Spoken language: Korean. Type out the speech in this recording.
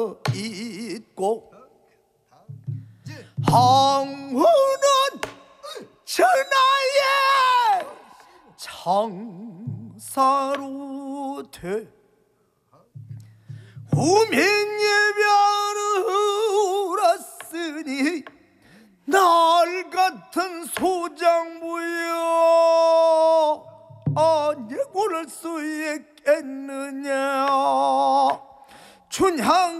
있고 항우는 천하의 장사로 돼 우민예배를 울었으니 날 같은 소장부여 안예고를 수 있겠느냐 춘향